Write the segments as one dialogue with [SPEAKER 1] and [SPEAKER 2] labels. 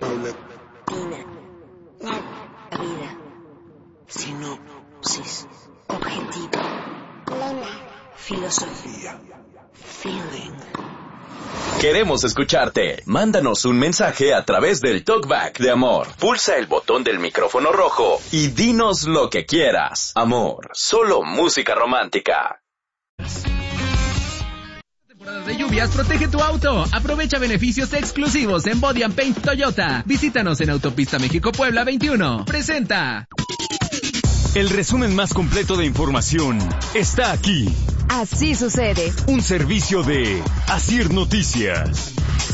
[SPEAKER 1] Vida. Sinopsis. Objetivo. Filosofía. Feeling.
[SPEAKER 2] Queremos escucharte. Mándanos un mensaje a través del Talkback de Amor. Pulsa el botón del micrófono rojo y dinos lo que quieras. Amor, solo música romántica.
[SPEAKER 3] Temporadas de lluvias, protege tu auto. Aprovecha beneficios exclusivos en Body and Paint Toyota. Visítanos en Autopista México-Puebla 21. Presenta.
[SPEAKER 4] El resumen más completo de información está aquí.
[SPEAKER 5] Así sucede.
[SPEAKER 4] Un servicio de Asir Noticias.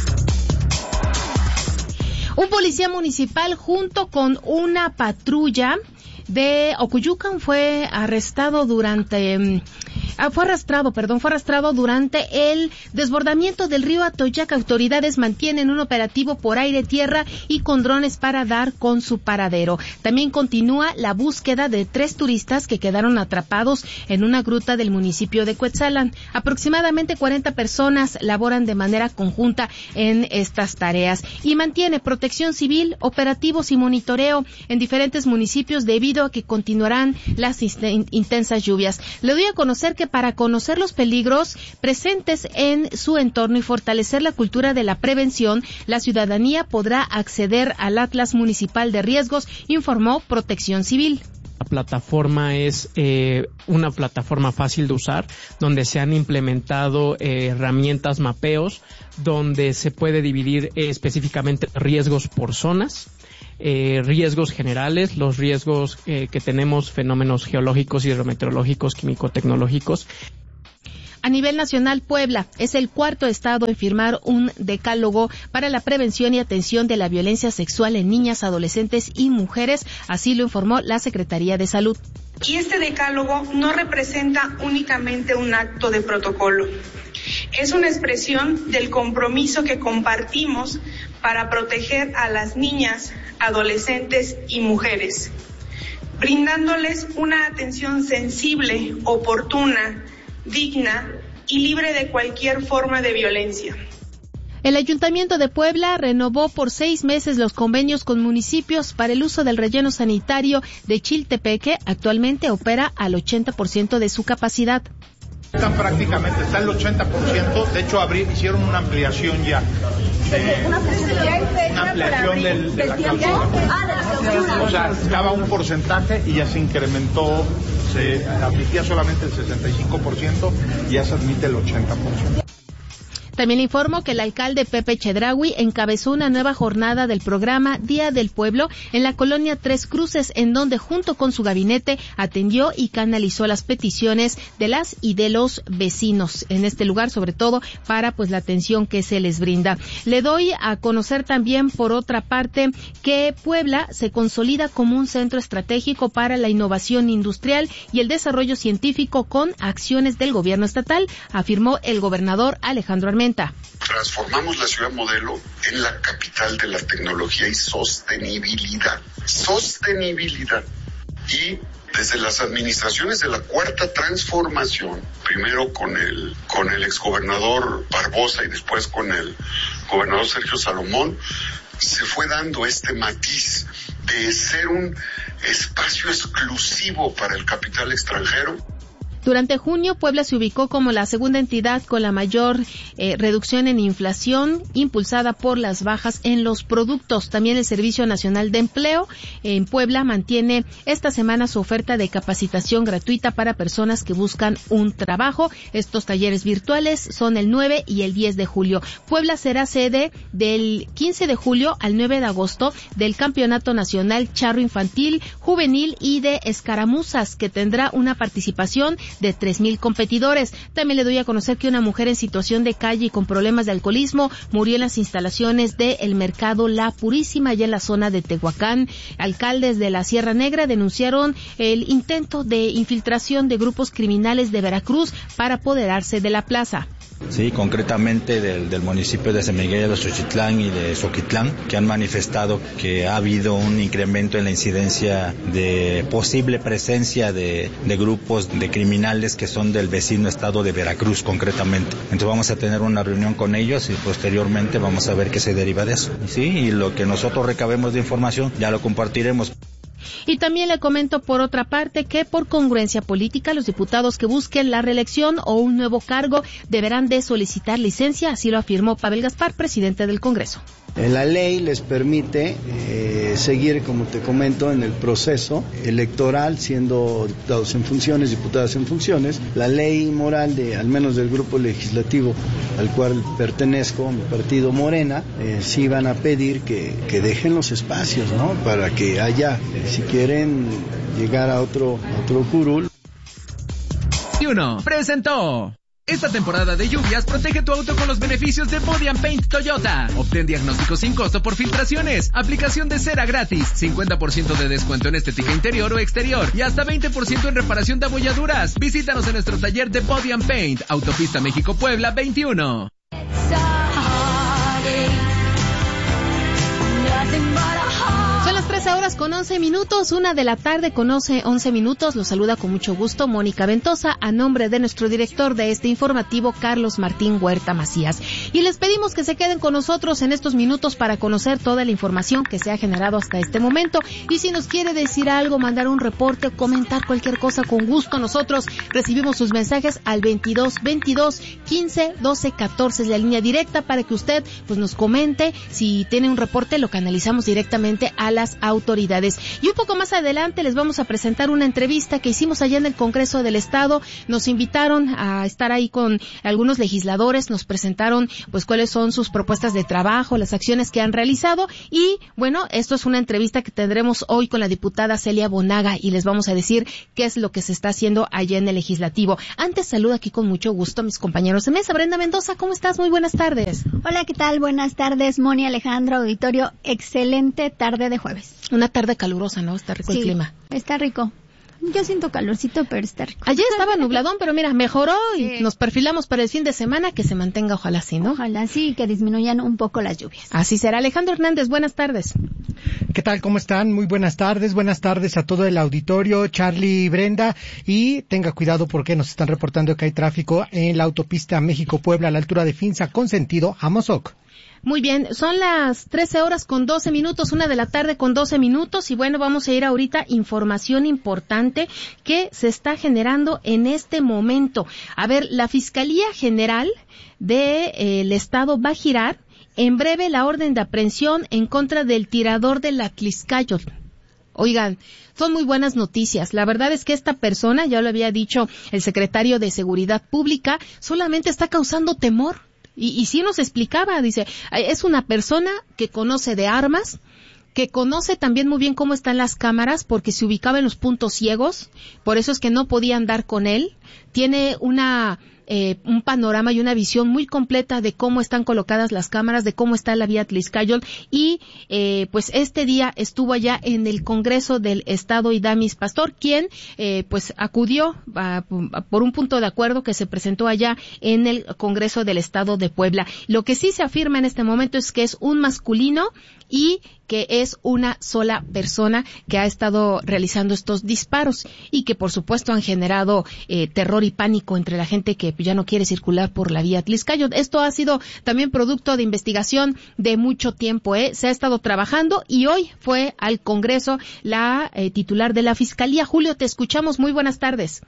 [SPEAKER 6] Un policía municipal junto con una patrulla de Ocuyucan fue arrastrado durante el desbordamiento del río Atoyac. Autoridades mantienen un operativo por aire, tierra y con drones para dar con su paradero. También continúa la búsqueda de 3 turistas que quedaron atrapados en una gruta del municipio de Cuetzalan. Aproximadamente 40 personas laboran de manera conjunta en estas tareas y mantiene Protección Civil operativos y monitoreo en diferentes municipios debido a que continuarán las intensas lluvias. Le doy a conocer que para conocer los peligros presentes en su entorno y fortalecer la cultura de la prevención, la ciudadanía podrá acceder al Atlas Municipal de Riesgos, informó Protección Civil.
[SPEAKER 7] La plataforma es una plataforma fácil de usar, donde se han implementado herramientas, mapeos, donde se puede dividir específicamente riesgos por zonas, riesgos generales, los riesgos que tenemos, fenómenos geológicos, hidrometeorológicos, químico-tecnológicos.
[SPEAKER 6] A nivel nacional, Puebla es el 4º estado en firmar un decálogo para la prevención y atención de la violencia sexual en niñas, adolescentes y mujeres, así lo informó la Secretaría de Salud.
[SPEAKER 8] Y este decálogo no representa únicamente un acto de protocolo. Es una expresión del compromiso que compartimos para proteger a las niñas, adolescentes y mujeres, brindándoles una atención sensible, oportuna, digna y libre de cualquier forma de violencia.
[SPEAKER 6] El Ayuntamiento de Puebla renovó por 6 meses los convenios con municipios para el uso del relleno sanitario de Chiltepeque. Actualmente opera al 80% de su capacidad.
[SPEAKER 9] Está el 80%, de hecho hicieron una ampliación ya. Una ampliación de la clausura. O sea, daba un porcentaje y ya se incrementó, se admitía solamente el 65% y ya se admite el 80%.
[SPEAKER 6] También le informo que el alcalde Pepe Chedraui encabezó una nueva jornada del programa Día del Pueblo en la colonia Tres Cruces, en donde junto con su gabinete atendió y canalizó las peticiones de las y de los vecinos en este lugar, sobre todo para la atención que se les brinda. Le doy a conocer también, por otra parte, que Puebla se consolida como un centro estratégico para la innovación industrial y el desarrollo científico con acciones del gobierno estatal, afirmó el gobernador Alejandro Armenta.
[SPEAKER 10] Transformamos la ciudad modelo en la capital de la tecnología y sostenibilidad. Y desde las administraciones de la Cuarta Transformación, primero con el exgobernador Barbosa y después con el gobernador Sergio Salomón, se fue dando este matiz de ser un espacio exclusivo para el capital extranjero.
[SPEAKER 6] Durante junio, Puebla se ubicó como la segunda entidad con la mayor reducción en inflación, impulsada por las bajas en los productos. También el Servicio Nacional de Empleo en Puebla mantiene esta semana su oferta de capacitación gratuita para personas que buscan un trabajo. Estos talleres virtuales son el 9 y el 10 de julio. Puebla será sede del 15 de julio al 9 de agosto del Campeonato Nacional Charro Infantil, Juvenil y de Escaramuzas, que tendrá una participación de 3,000 competidores. También le doy a conocer que una mujer en situación de calle y con problemas de alcoholismo murió en las instalaciones del mercado La Purísima, allá en la zona de Tehuacán. Alcaldes de la Sierra Negra denunciaron el intento de infiltración de grupos criminales de Veracruz para apoderarse de la plaza.
[SPEAKER 11] Sí, concretamente del municipio de San Miguel de Xochitlán y de Xoquitlán, que han manifestado que ha habido un incremento en la incidencia de posible presencia de grupos de criminales que son del vecino estado de Veracruz concretamente. Entonces vamos a tener una reunión con ellos y posteriormente vamos a ver qué se deriva de eso. Sí, y lo que nosotros recabemos de información ya lo compartiremos.
[SPEAKER 6] Y también le comento por otra parte que por congruencia política los diputados que busquen la reelección o un nuevo cargo deberán de solicitar licencia, así lo afirmó Pavel Gaspar, presidente del Congreso.
[SPEAKER 12] La ley les permite seguir, como te comento, en el proceso electoral, siendo diputados en funciones, diputadas en funciones. La ley moral al menos del grupo legislativo al cual pertenezco, mi partido Morena, sí van a pedir que dejen los espacios, ¿no? Para que haya, si quieren llegar a otro curul.
[SPEAKER 3] Y uno presentó. Esta temporada de lluvias, protege tu auto con los beneficios de Body & Paint Toyota. Obtén diagnóstico sin costo por filtraciones, aplicación de cera gratis, 50% de descuento en estética interior o exterior y hasta 20% en reparación de abolladuras. Visítanos en nuestro taller de Body & Paint, Autopista México-Puebla 21.
[SPEAKER 6] Son las 13:11, 1 de la tarde con 11 minutos. Los saluda con mucho gusto Mónica Ventosa a nombre de nuestro director de este informativo, Carlos Martín Huerta Macías. Y les pedimos que se queden con nosotros en estos minutos para conocer toda la información que se ha generado hasta este momento. Y si nos quiere decir algo, mandar un reporte, comentar cualquier cosa, con gusto nosotros recibimos sus mensajes al 22 15 12 14, es la línea directa para que usted pues nos comente. Si tiene un reporte, lo canalizamos directamente a las autoridades. Y un poco más adelante les vamos a presentar una entrevista que hicimos allá en el Congreso del Estado. Nos invitaron a estar ahí con algunos legisladores, nos presentaron pues cuáles son sus propuestas de trabajo, las acciones que han realizado y bueno, esto es una entrevista que tendremos hoy con la diputada Celia Bonaga y les vamos a decir qué es lo que se está haciendo allá en el Legislativo. Antes saludo aquí con mucho gusto a mis compañeros de mesa. Brenda Mendoza, ¿cómo estás? Muy buenas tardes.
[SPEAKER 13] Hola, ¿qué tal? Buenas tardes, Moni, Alejandro, auditorio. Excelente tarde de jueves.
[SPEAKER 6] Una tarde calurosa, ¿no? Está rico el clima.
[SPEAKER 13] Está rico. Yo siento calorcito, pero está rico.
[SPEAKER 6] Ayer estaba nubladón, pero mira, mejoró y nos perfilamos para el fin de semana, que se mantenga, ojalá sí, ¿no?
[SPEAKER 13] Ojalá sí, que disminuyan un poco las lluvias.
[SPEAKER 6] Así será. Alejandro Hernández, buenas tardes.
[SPEAKER 14] ¿Qué tal? ¿Cómo están? Muy buenas tardes a todo el auditorio, Charlie y Brenda, y tenga cuidado porque nos están reportando que hay tráfico en la autopista México-Puebla a la altura de Finza con sentido a Mozoc.
[SPEAKER 6] Muy bien, son las 13:12, 1 de la tarde con 12 minutos y bueno, vamos a ir ahorita información importante que se está generando en este momento. A ver, la Fiscalía General del Estado va a girar en breve la orden de aprehensión en contra del tirador del Atliscayotl. Oigan, son muy buenas noticias. La verdad es que esta persona, ya lo había dicho el secretario de Seguridad Pública, solamente está causando temor. Y sí nos explicaba, dice, es una persona que conoce de armas, que conoce también muy bien cómo están las cámaras, porque se ubicaba en los puntos ciegos, por eso es que no podían dar con él. Tiene un panorama y una visión muy completa de cómo están colocadas las cámaras, de cómo está la vía Atliscayotl y pues este día estuvo allá en el Congreso del Estado Idamis Pastor, quien pues acudió por un punto de acuerdo que se presentó allá en el Congreso del Estado de Puebla. Lo que sí se afirma en este momento es que es un masculino y que es una sola persona que ha estado realizando estos disparos y que por supuesto han generado terror y pánico entre la gente que ya no quiere circular por la vía Atliscayotl. Esto ha sido también producto de investigación de mucho tiempo, se ha estado trabajando y hoy fue al Congreso la titular de la Fiscalía. Julio, te escuchamos. Muy buenas tardes.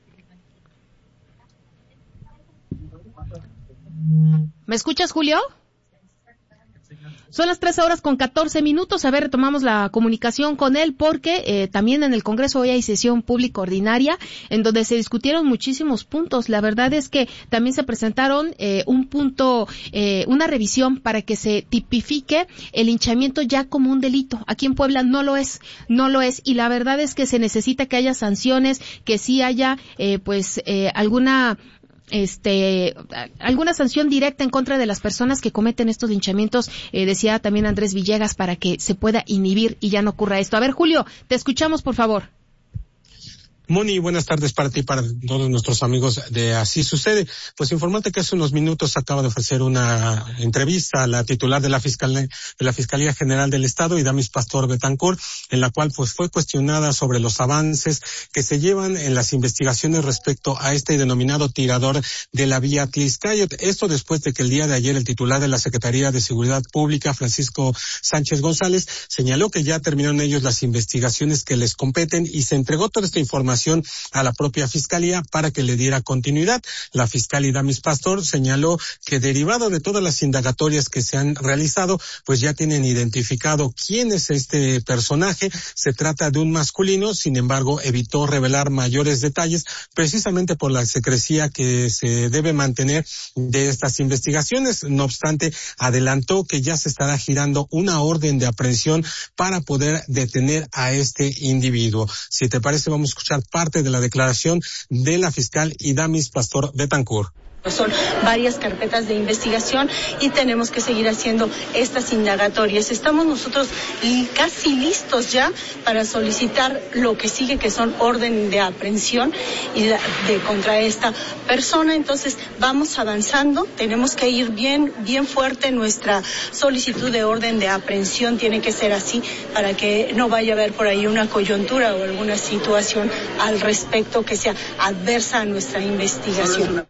[SPEAKER 6] ¿Me escuchas, Julio? Son las 13:14. A ver, retomamos la comunicación con él porque también en el Congreso hoy hay sesión pública ordinaria en donde se discutieron muchísimos puntos. La verdad es que también se presentaron una revisión para que se tipifique el linchamiento ya como un delito. Aquí en Puebla no lo es y la verdad es que se necesita que haya sanciones, que sí haya alguna sanción directa en contra de las personas que cometen estos linchamientos, decía también Andrés Villegas, para que se pueda inhibir y ya no ocurra esto. A ver, Julio, te escuchamos, por favor.
[SPEAKER 15] Moni, buenas tardes para ti y para todos nuestros amigos de Así Sucede. Pues informarte que hace unos minutos acaba de ofrecer una entrevista a la titular de la Fiscalía General del Estado, Idamis Pastor Betancourt, en la cual pues fue cuestionada sobre los avances que se llevan en las investigaciones respecto a este denominado tirador de la vía Tliscayot. Esto después de que el día de ayer el titular de la Secretaría de Seguridad Pública, Francisco Sánchez González, señaló que ya terminaron ellos las investigaciones que les competen y se entregó toda esta información a la propia Fiscalía para que le diera continuidad. La fiscal Idamis Pastor señaló que derivado de todas las indagatorias que se han realizado, pues ya tienen identificado quién es este personaje. Se trata de un masculino, sin embargo, evitó revelar mayores detalles precisamente por la secrecía que se debe mantener de estas investigaciones. No obstante, adelantó que ya se estará girando una orden de aprehensión para poder detener a este individuo. Si te parece, vamos a escuchar parte de la declaración de la fiscal Idamis Pastor Betancourt.
[SPEAKER 16] Son varias carpetas de investigación y tenemos que seguir haciendo estas indagatorias. Estamos nosotros casi listos ya para solicitar lo que sigue, que son orden de aprehensión y contra esta persona. Entonces vamos avanzando, tenemos que ir bien fuerte. Nuestra solicitud de orden de aprehensión tiene que ser así para que no vaya a haber por ahí una coyuntura o alguna situación al respecto que sea adversa a nuestra investigación.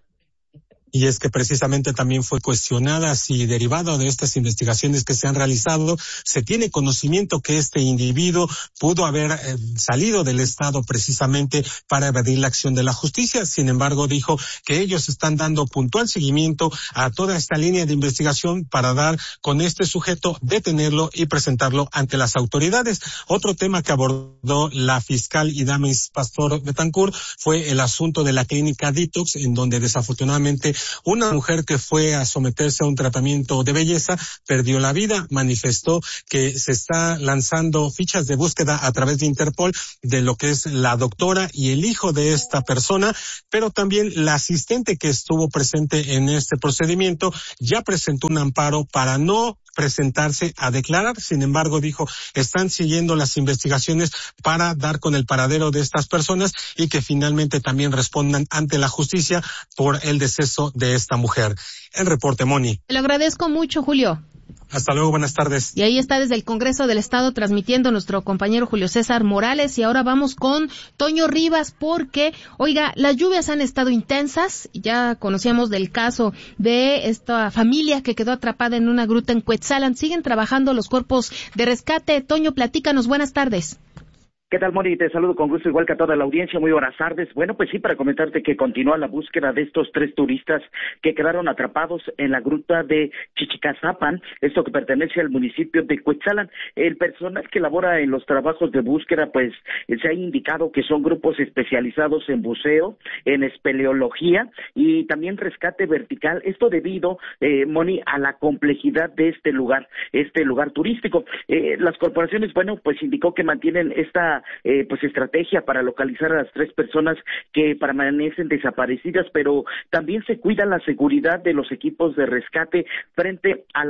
[SPEAKER 15] Y es que precisamente también fue cuestionada si derivado de estas investigaciones que se han realizado, se tiene conocimiento que este individuo pudo haber salido del Estado precisamente para evadir la acción de la justicia. Sin embargo, dijo que ellos están dando puntual seguimiento a toda esta línea de investigación para dar con este sujeto, detenerlo y presentarlo ante las autoridades. Otro tema que abordó la fiscal Idamis Pastor Betancourt fue el asunto de la clínica Detox, en donde desafortunadamente una mujer que fue a someterse a un tratamiento de belleza perdió la vida. Manifestó que se está lanzando fichas de búsqueda a través de Interpol de lo que es la doctora y el hijo de esta persona, pero también la asistente que estuvo presente en este procedimiento ya presentó un amparo para no presentarse a declarar. Sin embargo, dijo, están siguiendo las investigaciones para dar con el paradero de estas personas y que finalmente también respondan ante la justicia por el deceso de esta mujer. El reporte, Moni.
[SPEAKER 6] Te lo agradezco mucho, Julio.
[SPEAKER 15] Hasta luego, buenas tardes.
[SPEAKER 6] Y ahí está desde el Congreso del Estado transmitiendo nuestro compañero Julio César Morales. Y ahora vamos con Toño Rivas porque, oiga, las lluvias han estado intensas. Ya conocíamos del caso de esta familia que quedó atrapada en una gruta en Cuetzalan. Siguen trabajando los cuerpos de rescate. Toño, platícanos, buenas tardes.
[SPEAKER 17] ¿Qué tal, Moni? Te saludo con gusto, igual que a toda la audiencia. Muy buenas tardes. Bueno, pues sí, para comentarte que continúa la búsqueda de estos 3 turistas que quedaron atrapados en la gruta de Chichicazapan, esto que pertenece al municipio de Cuetzalan. El personal que labora en los trabajos de búsqueda, pues se ha indicado que son grupos especializados en buceo, en espeleología y también rescate vertical. Esto debido, Moni, a la complejidad de este lugar turístico. Las corporaciones, bueno, pues indicó que mantienen esta pues estrategia para localizar a las 3 personas que permanecen desaparecidas, pero también se cuida la seguridad de los equipos de rescate frente a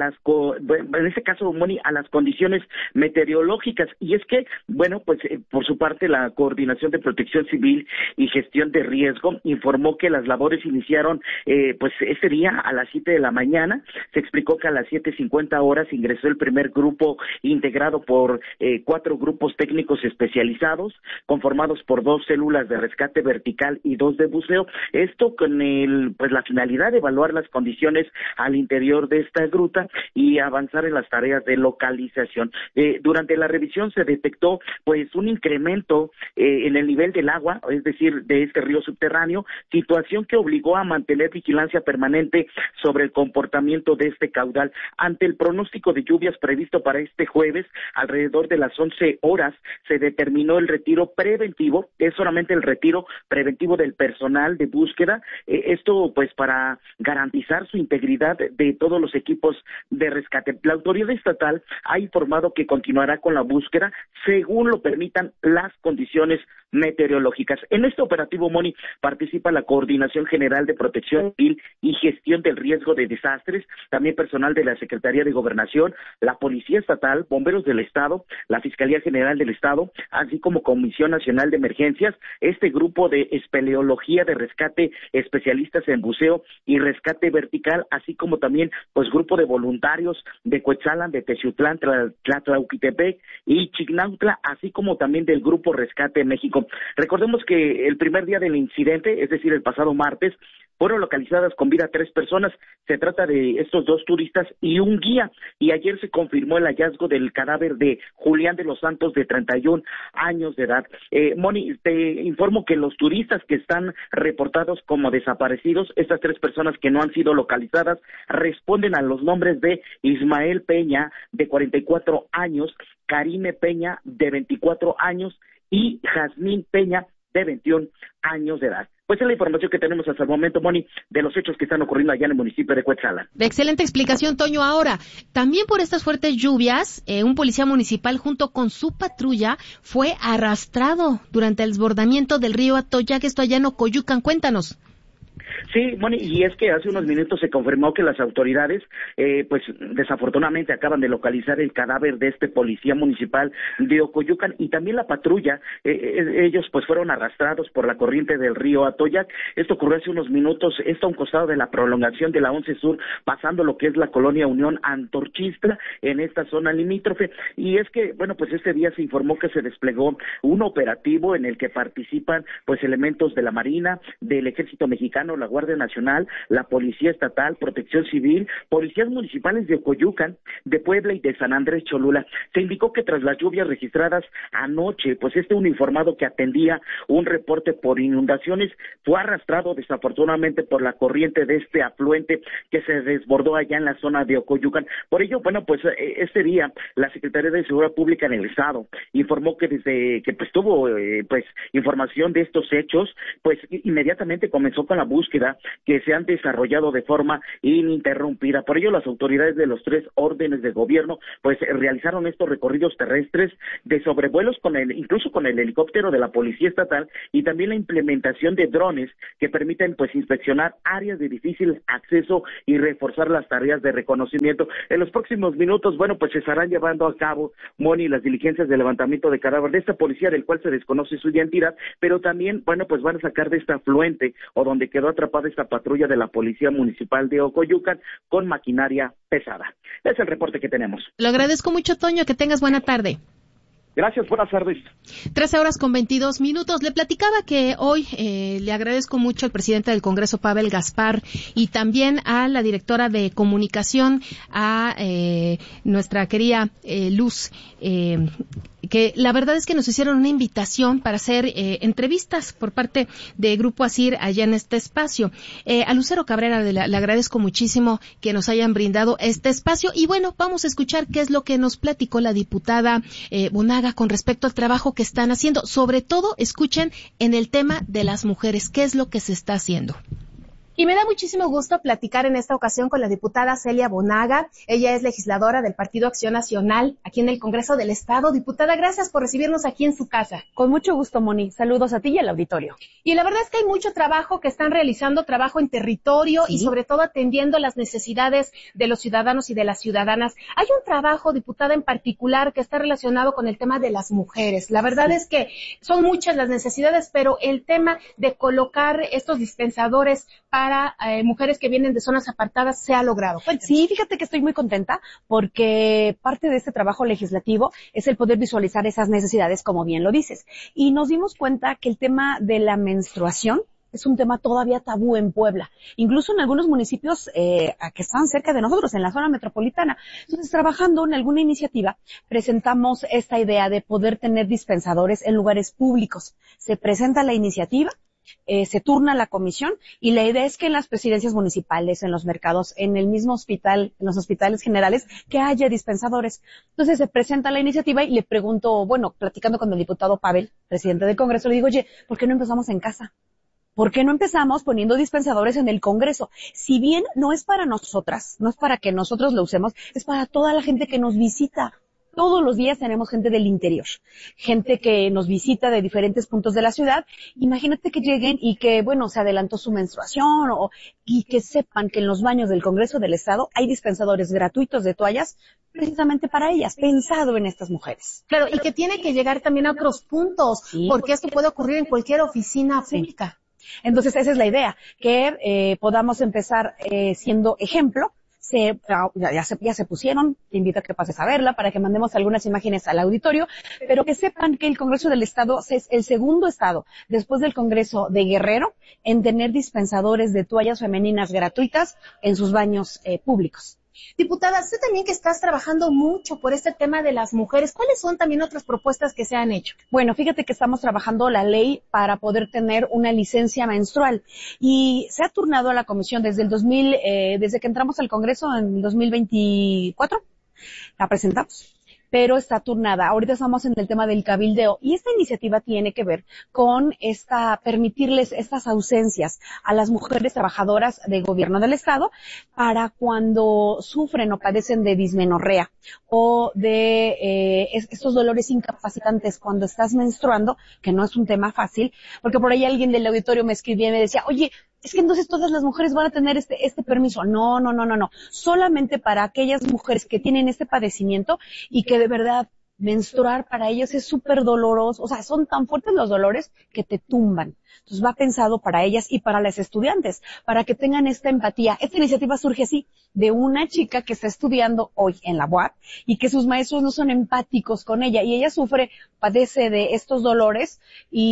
[SPEAKER 17] en este caso, Moni, a las condiciones meteorológicas. Y es que, bueno, pues por su parte la Coordinación de Protección Civil y Gestión de Riesgo informó que las labores iniciaron pues este día a las 7 de la mañana. Se explicó que a las 7:50 horas ingresó el primer grupo integrado por 4 grupos técnicos especializados conformados por 2 células de rescate vertical y 2 de buceo. Esto con la finalidad de evaluar las condiciones al interior de esta gruta y avanzar en las tareas de localización. Durante la revisión se detectó pues un incremento en el nivel del agua, es decir, de este río subterráneo, situación que obligó a mantener vigilancia permanente sobre el comportamiento de este caudal. Ante el pronóstico de lluvias previsto para este jueves, alrededor de las 11 horas, se determinó el retiro preventivo, es solamente el retiro preventivo del personal de búsqueda, esto pues para garantizar su integridad de todos los equipos de rescate. La autoridad estatal ha informado que continuará con la búsqueda según lo permitan las condiciones meteorológicas. En este operativo, Moni, participa la Coordinación General de Protección Civil y Gestión del Riesgo de Desastres, también personal de la Secretaría de Gobernación, la Policía Estatal, Bomberos del Estado, la Fiscalía General del Estado, así como Comisión Nacional de Emergencias, este grupo de espeleología de rescate, especialistas en buceo y rescate vertical, así como también pues grupo de voluntarios de Cuetzalan, de Teciutlán, Tlatlauquitepec y Chignautla, así como también del Grupo Rescate México. Recordemos que el primer día del incidente, es decir, el pasado martes, fueron localizadas con vida 3 personas. Se trata de estos 2 turistas y un guía. Y ayer se confirmó el hallazgo del cadáver de Julián de los Santos, de 31 años de edad. Moni, te informo que los turistas que están reportados como desaparecidos, estas 3 personas que no han sido localizadas, responden a los nombres de Ismael Peña, de 44 años, Karime Peña, de 24 años, y Jazmín Peña, de 21 años de edad. Pues es la información que tenemos hasta el momento, Moni, de los hechos que están ocurriendo allá en el municipio de Cuetzalan.
[SPEAKER 6] Excelente explicación, Toño. Ahora, también por estas fuertes lluvias, un policía municipal junto con su patrulla fue arrastrado durante el desbordamiento del río Atoyac, esto allá en Ocoyucan. Cuéntanos.
[SPEAKER 17] Sí, Moni, y es que hace unos minutos se confirmó que las autoridades, pues desafortunadamente acaban de localizar el cadáver de este policía municipal de Ocoyucan y también la patrulla. Ellos pues fueron arrastrados por la corriente del río Atoyac. Esto ocurrió hace unos minutos, esto a un costado de la prolongación de la 11 Sur, pasando lo que es la colonia Unión Antorchistla, en esta zona limítrofe. Y es que, bueno, pues este día se informó que se desplegó un operativo en el que participan pues elementos de la Marina, del Ejército Mexicano, la Guardia Nacional, la Policía Estatal, Protección Civil, policías municipales de Ocoyucan, de Puebla y de San Andrés Cholula. Se indicó que tras las lluvias registradas anoche, pues uniformado que atendía un reporte por inundaciones fue arrastrado desafortunadamente por la corriente de este afluente que se desbordó allá en la zona de Ocoyucan. Por ello, bueno, pues este día la Secretaría de Seguridad Pública en el Estado informó que desde que pues tuvo pues información de estos hechos, pues inmediatamente comenzó con la búsqueda que se han desarrollado de forma ininterrumpida. Por ello, las autoridades de los 3 órdenes de gobierno pues realizaron estos recorridos terrestres de sobrevuelos incluso con el helicóptero de la Policía Estatal y también la implementación de drones que permiten pues inspeccionar áreas de difícil acceso y reforzar las tareas de reconocimiento. En los próximos minutos, bueno, pues se estarán llevando a cabo, Moni, las diligencias de levantamiento de cadáver de esta policía, del cual se desconoce su identidad, pero también, bueno, pues van a sacar de este afluente o donde quedó atrapada esta patrulla de la Policía Municipal de Ocoyucan con maquinaria pesada. Es el reporte que tenemos.
[SPEAKER 6] Lo agradezco mucho, Toño, que tengas buena tarde.
[SPEAKER 17] Gracias, buenas tardes.
[SPEAKER 6] 13:22. Le platicaba que hoy le agradezco mucho al presidente del Congreso, Pavel Gaspar, y también a la directora de comunicación, a nuestra querida Luz, que la verdad es que nos hicieron una invitación para hacer entrevistas por parte de Grupo ASIR allá en este espacio. A Lucero Cabrera le agradezco muchísimo que nos hayan brindado este espacio y bueno, vamos a escuchar qué es lo que nos platicó la diputada Bonaga con respecto al trabajo que están haciendo. Sobre todo, escuchen en el tema de las mujeres, qué es lo que se está haciendo. Y me da muchísimo gusto platicar en esta ocasión con la diputada Celia Bonaga. Ella es legisladora del Partido Acción Nacional aquí en el Congreso del Estado. Diputada, gracias por recibirnos aquí en su casa.
[SPEAKER 18] Con mucho gusto, Moni. Saludos a ti y al auditorio.
[SPEAKER 6] Y la verdad es que hay mucho trabajo que están realizando, trabajo en territorio y sobre todo atendiendo las necesidades de los ciudadanos y de las ciudadanas. Hay un trabajo, diputada, en particular que está relacionado con el tema de las mujeres. La verdad es que son muchas las necesidades, pero el tema de colocar estos dispensadores para mujeres que vienen de zonas apartadas se ha logrado. Cuéntanos.
[SPEAKER 18] Sí, fíjate que estoy muy contenta porque parte de este trabajo legislativo es el poder visualizar esas necesidades, como bien lo dices. Y nos dimos cuenta que el tema de la menstruación es un tema todavía tabú en Puebla, incluso en algunos municipios que están cerca de nosotros, en la zona metropolitana. Entonces, trabajando en alguna iniciativa, presentamos esta idea de poder tener dispensadores en lugares públicos. Se presenta la iniciativa, se turna la comisión y la idea es que en las presidencias municipales, en los mercados, en el mismo hospital, en los hospitales generales, que haya dispensadores. Entonces se presenta la iniciativa y le pregunto, bueno, platicando con el diputado Pavel, presidente del Congreso, le digo, oye, ¿por qué no empezamos en casa? ¿Por qué no empezamos poniendo dispensadores en el Congreso? Si bien no es para nosotras, no es para que nosotros lo usemos, es para toda la gente que nos visita. Todos los días tenemos gente del interior, gente que nos visita de diferentes puntos de la ciudad. Imagínate que lleguen y que, bueno, se adelantó su menstruación y que sepan que en los baños del Congreso del Estado hay dispensadores gratuitos de toallas precisamente para ellas, pensado en estas mujeres.
[SPEAKER 6] Claro, y que tiene que llegar también a otros puntos, porque esto puede ocurrir en cualquier oficina pública.
[SPEAKER 18] Entonces esa es la idea, que podamos empezar siendo ejemplo. Ya se pusieron, te invito a que pases a verla para que mandemos algunas imágenes al auditorio, pero que sepan que el Congreso del Estado es el segundo estado, después del Congreso de Guerrero, en tener dispensadores de toallas femeninas gratuitas en sus baños públicos.
[SPEAKER 6] Diputada, sé también que estás trabajando mucho por este tema de las mujeres. ¿Cuáles son también otras propuestas que se han hecho?
[SPEAKER 18] Bueno, fíjate que estamos trabajando la ley para poder tener una licencia menstrual y se ha turnado a la comisión desde que entramos al Congreso en 2024. La presentamos, pero está turnada. Ahorita estamos en el tema del cabildeo y esta iniciativa tiene que ver con permitirles estas ausencias a las mujeres trabajadoras del gobierno del Estado para cuando sufren o padecen de dismenorrea o de estos dolores incapacitantes cuando estás menstruando, que no es un tema fácil, porque por ahí alguien del auditorio me escribía y me decía, oye, es que entonces todas las mujeres van a tener este permiso. No. Solamente para aquellas mujeres que tienen este padecimiento y que de verdad menstruar para ellas es súper doloroso. O sea, son tan fuertes los dolores que te tumban. Entonces va pensado para ellas y para las estudiantes, para que tengan esta empatía. Esta iniciativa surge así, de una chica que está estudiando hoy en la UAP y que sus maestros no son empáticos con ella y ella padece de estos dolores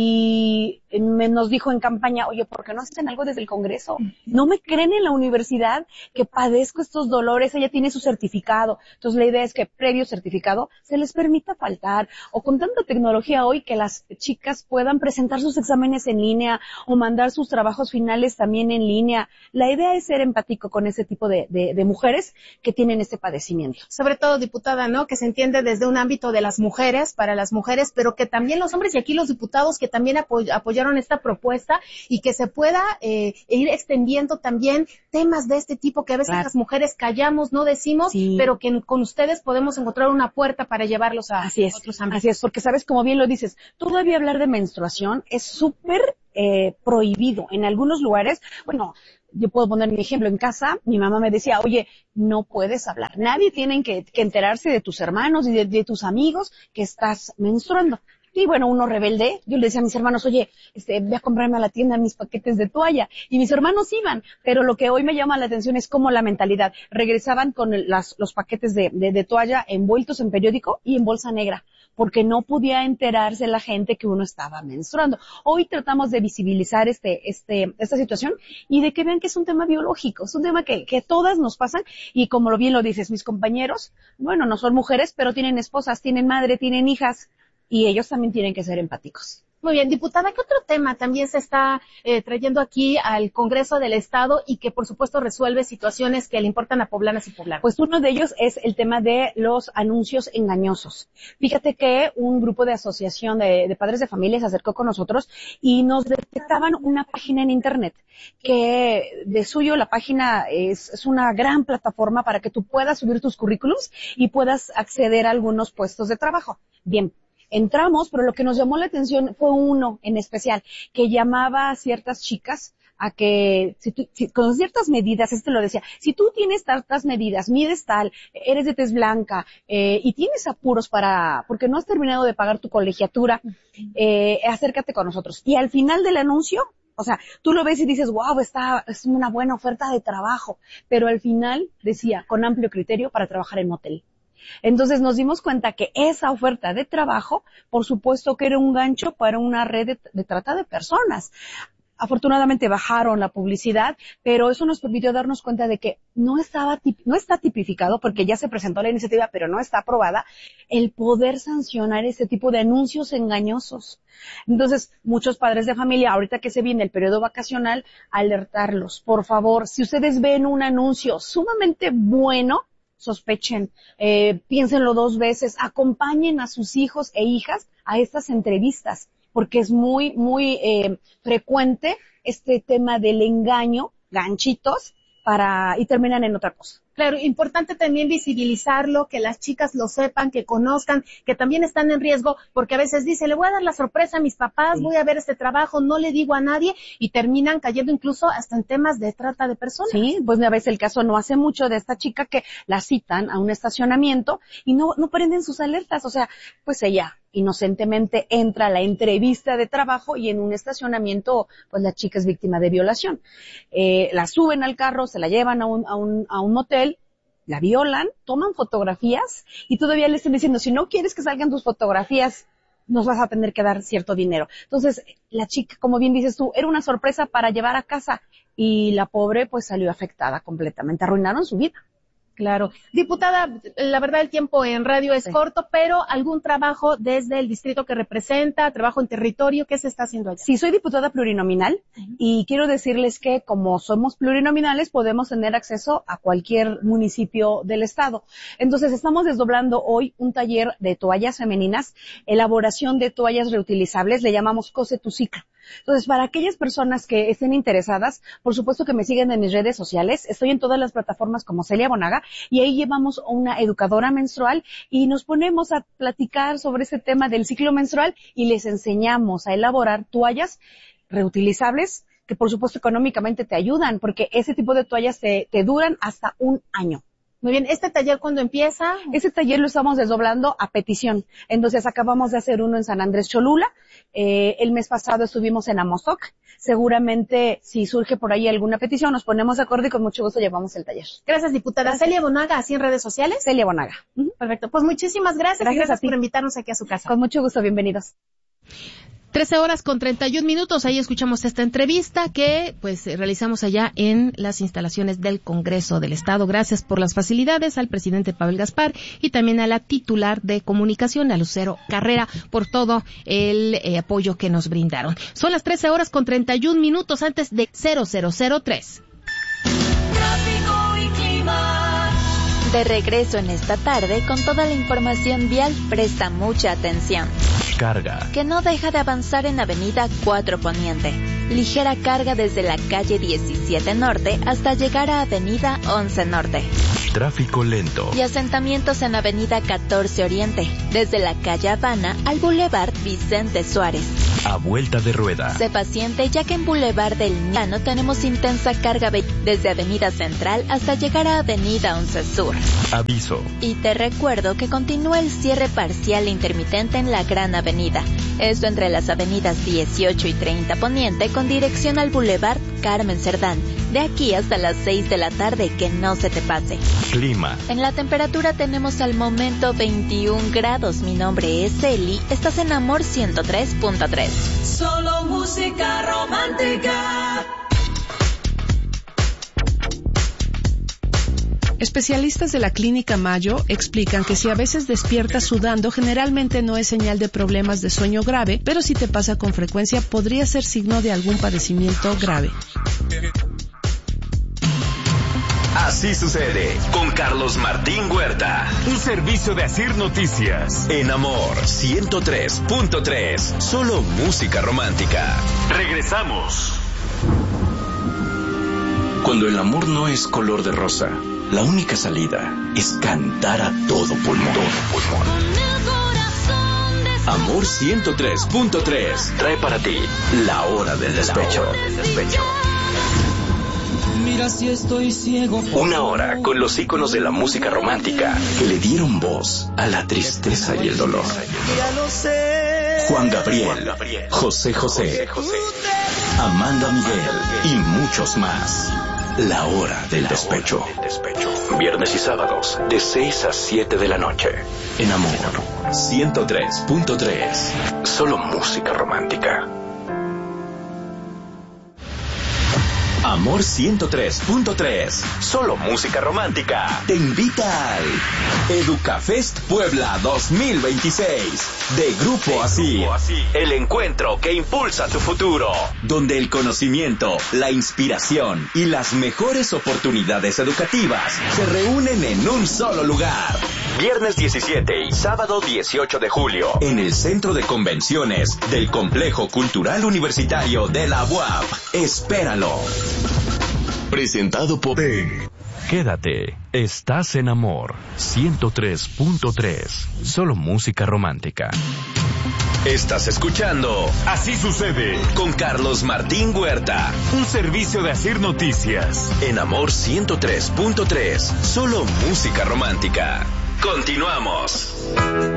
[SPEAKER 18] y nos dijo en campaña, oye, ¿por qué no hacen algo desde el Congreso? No me creen en la universidad que padezco estos dolores, ella tiene su certificado. Entonces la idea es que previo certificado se les permita faltar, o con tanta tecnología hoy que las chicas puedan presentar sus exámenes en línea o mandar sus trabajos finales también en línea. La idea es ser empático con ese tipo de mujeres que tienen este padecimiento.
[SPEAKER 6] Sobre todo, diputada, ¿no? Que se entiende desde un ámbito de las mujeres, para las mujeres, pero que también los hombres y aquí los diputados que también apoyaron esta propuesta y que se pueda ir extendiendo también temas de este tipo que a veces las mujeres callamos, no decimos, pero que con ustedes podemos encontrar una puerta para llevarlos a otros ámbitos.
[SPEAKER 18] Así es, porque sabes, como bien lo dices, todavía hablar de menstruación es súper prohibido en algunos lugares. Bueno, yo puedo poner mi ejemplo en casa. Mi mamá me decía, oye, no puedes hablar. Nadie tiene que enterarse de tus hermanos y de tus amigos que estás menstruando. Y bueno, uno rebelde, yo le decía a mis hermanos, oye, voy a comprarme a la tienda mis paquetes de toalla. Y mis hermanos iban, pero lo que hoy me llama la atención es cómo la mentalidad. Regresaban con los paquetes de toalla envueltos en periódico y en bolsa negra, porque no podía enterarse la gente que uno estaba menstruando. Hoy tratamos de visibilizar esta situación y de que vean que es un tema biológico, es un tema que todas nos pasan y como bien lo dices, mis compañeros, bueno, no son mujeres, pero tienen esposas, tienen madre, tienen hijas y ellos también tienen que ser empáticos.
[SPEAKER 6] Muy bien, diputada, ¿qué otro tema también se está trayendo aquí al Congreso del Estado y que por supuesto resuelve situaciones que le importan a poblanas y poblanos?
[SPEAKER 18] Pues uno de ellos es el tema de los anuncios engañosos. Fíjate que un grupo de asociación de padres de familia se acercó con nosotros y nos detectaban una página en internet que de suyo la página es una gran plataforma para que tú puedas subir tus currículums y puedas acceder a algunos puestos de trabajo. Bien. Entramos, pero lo que nos llamó la atención fue uno en especial que llamaba a ciertas chicas a que con ciertas medidas, lo decía, si tú tienes tantas medidas, mides tal, eres de tez blanca y tienes apuros porque no has terminado de pagar tu colegiatura, acércate con nosotros. Y al final del anuncio, o sea, tú lo ves y dices, wow, es una buena oferta de trabajo, pero al final decía, con amplio criterio para trabajar en motel. Entonces nos dimos cuenta que esa oferta de trabajo, por supuesto que era un gancho para una red de trata de personas. Afortunadamente bajaron la publicidad, pero eso nos permitió darnos cuenta de que no está tipificado, porque ya se presentó la iniciativa, pero no está aprobada, el poder sancionar ese tipo de anuncios engañosos. Entonces, muchos padres de familia, ahorita que se viene el periodo vacacional, alertarlos. Por favor, si ustedes ven un anuncio sumamente bueno, sospechen, piénsenlo 2 veces, acompañen a sus hijos e hijas a estas entrevistas, porque es muy, muy frecuente este tema del engaño, ganchitos, y terminan en otra cosa.
[SPEAKER 19] Claro, importante también visibilizarlo, que las chicas lo sepan, que conozcan, que también están en riesgo, porque a veces dicen, le voy a dar la sorpresa a mis papás, voy a ver este trabajo, no le digo a nadie, y terminan cayendo incluso hasta en temas de trata de personas.
[SPEAKER 18] Sí, pues a veces el caso no hace mucho de esta chica que la citan a un estacionamiento y no prenden sus alertas, o sea, pues ella inocentemente entra a la entrevista de trabajo y en un estacionamiento, pues la chica es víctima de violación. La suben al carro, se la llevan a un motel, la violan, toman fotografías y todavía le están diciendo, si no quieres que salgan tus fotografías, nos vas a tener que dar cierto dinero. Entonces, la chica, como bien dices tú, era una sorpresa para llevar a casa y la pobre pues salió afectada completamente, arruinaron su vida.
[SPEAKER 19] Claro. Diputada, la verdad el tiempo en radio es corto, pero algún trabajo desde el distrito que representa, trabajo en territorio, ¿qué se está haciendo allá?
[SPEAKER 18] Sí, soy diputada plurinominal y quiero decirles que como somos plurinominales podemos tener acceso a cualquier municipio del estado. Entonces estamos desdoblando hoy un taller de toallas femeninas, elaboración de toallas reutilizables, le llamamos Cose tu Ciclo. Entonces, para aquellas personas que estén interesadas, por supuesto que me siguen en mis redes sociales. Estoy en todas las plataformas como Celia Bonaga y ahí llevamos una educadora menstrual y nos ponemos a platicar sobre ese tema del ciclo menstrual y les enseñamos a elaborar toallas reutilizables que por supuesto económicamente te ayudan porque ese tipo de toallas te duran hasta 1 año.
[SPEAKER 19] Muy bien, ¿este taller cuándo empieza?
[SPEAKER 18] Este taller lo estamos desdoblando a petición. Entonces acabamos de hacer uno en San Andrés Cholula. El mes pasado estuvimos en Amozoc. Seguramente si surge por ahí alguna petición nos ponemos de acuerdo y con mucho gusto llevamos el taller.
[SPEAKER 19] Gracias, diputada.
[SPEAKER 18] Gracias.
[SPEAKER 19] Celia Bonaga, ¿así en redes sociales?
[SPEAKER 18] Celia Bonaga.
[SPEAKER 19] Perfecto. Pues muchísimas gracias. Gracias por invitarnos aquí a su casa.
[SPEAKER 18] Con mucho gusto, bienvenidos.
[SPEAKER 6] 13:31. Ahí escuchamos esta entrevista que pues realizamos allá en las instalaciones del Congreso del Estado. Gracias por las facilidades al presidente Pavel Gaspar y también a la titular de comunicación, a Lucero Carrera, por todo el apoyo que nos brindaron. Son las 13:31 antes de 0003.
[SPEAKER 1] Tráfico y clima. De regreso en esta tarde con toda la información vial, presta mucha atención.
[SPEAKER 2] Carga.
[SPEAKER 1] Que no deja de avanzar en Avenida 4 Poniente. Ligera carga desde la calle 17 Norte hasta llegar a Avenida 11 Norte.
[SPEAKER 2] Tráfico lento.
[SPEAKER 1] Y asentamientos en Avenida 14 Oriente, desde la calle Habana al Boulevard Vicente Suárez.
[SPEAKER 2] A vuelta de rueda.
[SPEAKER 1] Sé paciente ya que en Boulevard del Llano tenemos intensa carga desde Avenida Central hasta llegar a Avenida 11 Sur.
[SPEAKER 2] Aviso.
[SPEAKER 1] Y te recuerdo que continúa el cierre parcial e intermitente en la Gran Avenida. Esto entre las avenidas 18 y 30 Poniente con dirección al Boulevard Carmen Cerdán. De aquí hasta las 6 de la tarde, que no se te pase.
[SPEAKER 2] Clima.
[SPEAKER 1] En la temperatura tenemos al momento 21 grados. Mi nombre es Eli. Estás en Amor 103.3.
[SPEAKER 20] Solo música romántica.
[SPEAKER 21] Especialistas de la Clínica Mayo explican que si a veces despiertas sudando, generalmente no es señal de problemas de sueño grave, pero si te pasa con frecuencia podría ser signo de algún padecimiento grave.
[SPEAKER 2] Así sucede con Carlos Martín Huerta.
[SPEAKER 4] Un servicio de Asir Noticias.
[SPEAKER 2] En Amor 103.3. Solo música romántica.
[SPEAKER 4] Regresamos.
[SPEAKER 2] Cuando el amor no es color de rosa, la única salida es cantar a todo pulmón. Amor 103.3 trae para ti La Hora del Despecho.
[SPEAKER 20] Mira si estoy ciego.
[SPEAKER 2] Una hora con los íconos de la música romántica que le dieron voz a la tristeza y el dolor.
[SPEAKER 20] Ya lo sé.
[SPEAKER 2] Juan Gabriel, José José, Amanda Miguel y muchos más. La Hora del Despecho. Viernes y sábados de 6 a 7 de la noche. En Amor 103.3. Solo música romántica. Amor 103.3. Solo música romántica. Te invita al Educafest Puebla 2026 de Grupo Así. El encuentro que impulsa tu futuro. Donde el conocimiento, la inspiración y las mejores oportunidades educativas se reúnen en un solo lugar. Viernes 17 y sábado 18 de julio. En el Centro de Convenciones del Complejo Cultural Universitario de la UAP. Espéralo. Presentado por Quédate, estás en Amor 103.3, solo música romántica. Estás escuchando Así Sucede con Carlos Martín Huerta,
[SPEAKER 4] un servicio de Asir Noticias.
[SPEAKER 2] En Amor 103.3, solo música romántica. Continuamos.